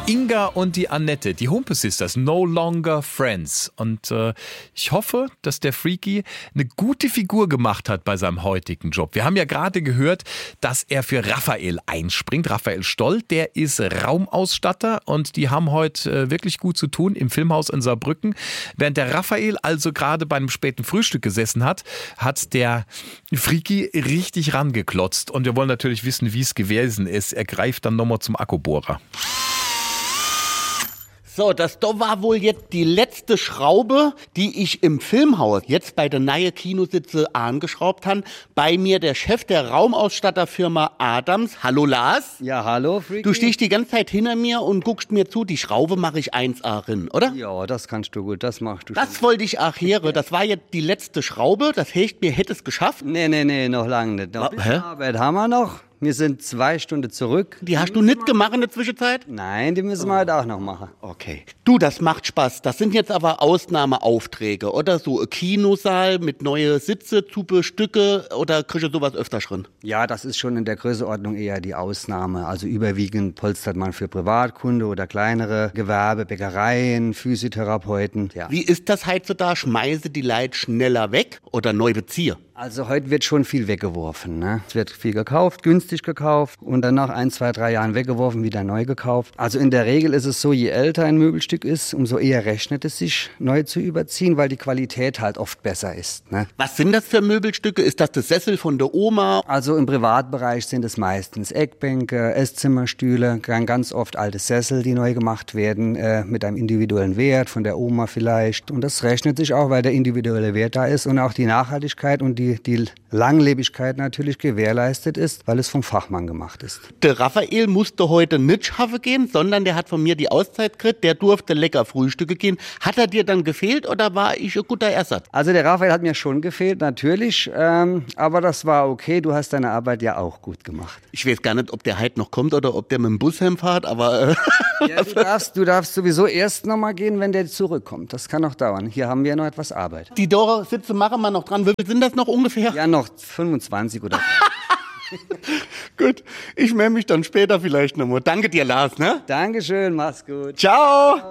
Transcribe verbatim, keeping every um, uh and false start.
Inga und die Annette, die Humpe Sisters, no longer friends. Und äh, ich hoffe, dass der Freaky eine gute Figur gemacht hat bei seinem heutigen Job. Wir haben ja gerade gehört, dass er für Raphael einspringt. Raphael Stoll, der ist Raumausstatter und die haben heute äh, wirklich gut zu tun im Filmhaus in Saarbrücken. Während der Raphael also gerade bei einem späten Frühstück gesessen hat, hat der Freaky richtig rangeklotzt. Und wir wollen natürlich wissen, wie es gewesen ist. Er greift dann nochmal zum Akkubohrer. So, das da war wohl jetzt die letzte Schraube, die ich im Filmhaus jetzt bei der neuen Kinositze angeschraubt habe. Bei mir der Chef der Raumausstatterfirma Adams. Hallo Lars. Ja, hallo Freaky. Du stehst die ganze Zeit hinter mir und guckst mir zu. Die Schraube mache ich eins A rein, oder? Ja, das kannst du gut, das machst du Das schon. wollte ich auch hören. Das war jetzt die letzte Schraube. Das heißt, mir hätte es geschafft. Nee, nee, nee, noch lange nicht. Noch ein Hä? bisschen Arbeit haben wir noch. Wir sind zwei Stunden zurück. Die hast du nicht gemacht in der Zwischenzeit? Nein, die müssen wir heute auch noch machen. Okay. Du, das macht Spaß. Das sind jetzt aber Ausnahmeaufträge, oder? So ein Kinosaal mit neue Sitze zu bestücke oder kriegst du sowas öfter schon? Ja, das ist schon in der Größenordnung eher die Ausnahme. Also überwiegend polstert man für Privatkunde oder kleinere Gewerbe, Bäckereien, Physiotherapeuten. Ja. Wie ist das heutzutage? Schmeiße die Leute schneller weg oder neu beziehe? Also heute wird schon viel weggeworfen. Ne? Es wird viel gekauft, günstig gekauft und dann nach ein, zwei, drei Jahren weggeworfen, wieder neu gekauft. Also in der Regel ist es so, je älter ein Möbelstück ist, umso eher rechnet es sich, neu zu überziehen, weil die Qualität halt oft besser ist. Ne? Was sind das für Möbelstücke? Ist das das Sessel von der Oma? Also im Privatbereich sind es meistens Eckbänke, Esszimmerstühle, ganz oft alte Sessel, die neu gemacht werden, äh, mit einem individuellen Wert von der Oma vielleicht. Und das rechnet sich auch, weil der individuelle Wert da ist und auch die Nachhaltigkeit und die die Langlebigkeit natürlich gewährleistet ist, weil es vom Fachmann gemacht ist. Der Raphael musste heute nicht schaffen gehen, sondern der hat von mir die Auszeit gekriegt, der durfte lecker Frühstücke gehen. Hat er dir dann gefehlt oder war ich ein guter Ersatz? Also der Raphael hat mir schon gefehlt, natürlich, ähm, aber das war okay, du hast deine Arbeit ja auch gut gemacht. Ich weiß gar nicht, ob der heute noch kommt oder ob der mit dem Bus heimfährt, aber... Äh Ja, du, darfst, du darfst sowieso erst noch mal gehen, wenn der zurückkommt. Das kann noch dauern. Hier haben wir noch etwas Arbeit. Die Dora-Sitze machen wir noch dran. Wie viel sind das noch ungefähr? Ja, noch fünfundzwanzig oder so. Gut, ich melde mich dann später vielleicht nochmal. Danke dir, Lars, ne? Dankeschön, mach's gut. Ciao!